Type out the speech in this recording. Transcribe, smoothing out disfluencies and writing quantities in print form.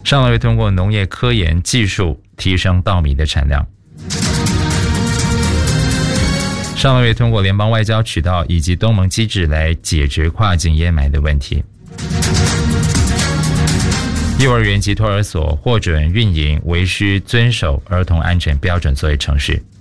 上个月通过农业科研技术提升稻米的产量。上个月通过联邦外交渠道以及东盟机制来解决跨境掩埋的问题。幼儿园及托儿所获准运营，唯需遵守儿童安全标准作为程序。